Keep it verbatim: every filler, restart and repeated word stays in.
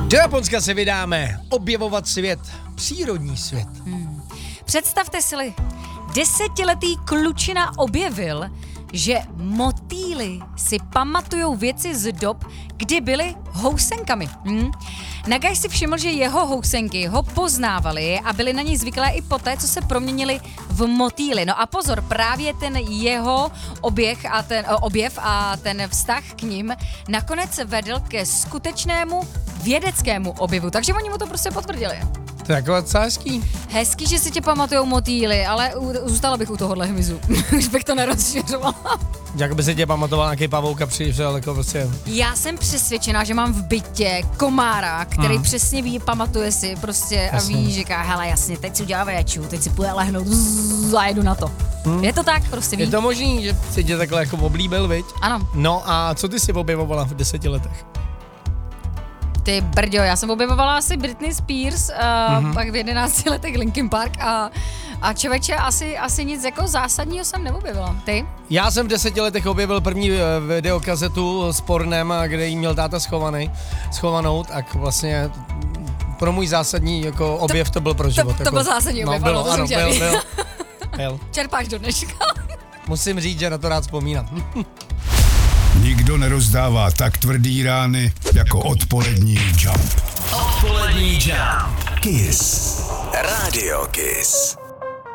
Do Japonska se vydáme objevovat svět, přírodní svět. Hmm. Představte si, desetiletý klučina objevil, že motýly si pamatujou věci z dob, kdy byly housenkami. Hmm? Nagaj si všiml, že jeho housenky ho poznávaly a byly na něj zvyklé i poté, co se proměnili v motýly. No a pozor, právě ten jeho objev a ten, objev a ten vztah k ním nakonec vedl ke skutečnému vědeckému objevu. Takže oni mu to prostě potvrdili. To je jako hezký. Hezký, že si tě pamatujou motýly, ale u, zůstala bych u tohohle hmyzu. Už bych to nerozšiřovala. Jak by se tě pamatoval nějaký pavouk a přišel jako prostě... Já jsem přesvědčená, že mám v bytě komára, který hmm. přesně ví, pamatuje si prostě jasně. A ví, že říká, hele jasně, teď si udělá véču, teď si půjde lehnout a jedu na to. Hmm. Je to tak, prostě ví. Je to možný, že si tě takhle jako oblíbil, viď? Ano. No a co ty si objevovala v deseti letech? Ty brďo, já jsem objevovala asi Britney Spears, uh, mm-hmm. pak v jedenácti letech Linkin Park a, a člověče asi, asi nic jako zásadního jsem neobjevila. Ty? Já jsem v deseti letech objevil první videokazetu s pornem, kde jí měl táta schovaný, schovanou, tak vlastně pro můj zásadní jako objev to, to byl pro život. To, to jako, byl zásadní objev, no, bylo, to ano, byl, byl, byl. Čerpáš do dneška. Musím říct, že na to rád vzpomínám. Nikdo nerozdává tak tvrdý rány jako odpolední Jump. Odpolední Jump. Kiss. Radio Kiss.